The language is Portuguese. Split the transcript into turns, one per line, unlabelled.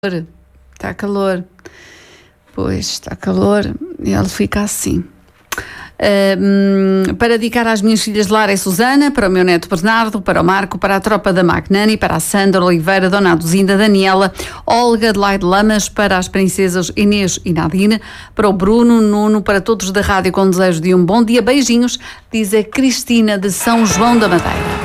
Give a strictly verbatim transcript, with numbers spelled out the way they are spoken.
Está calor. Pois, está calor. Ele fica assim. Um, para dedicar às minhas filhas Lara e Susana, para o meu neto Bernardo, para o Marco, para a tropa da Magnani, para a Sandra Oliveira, Dona Aduzinda, Daniela, Olga, Adelaide Lamas, para as princesas Inês e Nadine, para o Bruno, Nuno, para todos da rádio com desejo de um bom dia. Beijinhos, diz a Cristina de São João da Madeira.